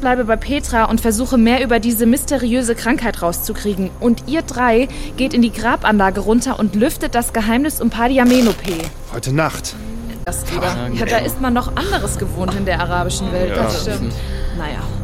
bleibe bei Petra und versuche mehr über diese mysteriöse Krankheit rauszukriegen. Und ihr 3 geht in die Grabanlage runter und lüftet das Geheimnis um Pardiamenope. Heute Nacht. Das wieder. Ja, da ist man noch anderes gewohnt in der arabischen Welt. Ja. Das stimmt. Naja.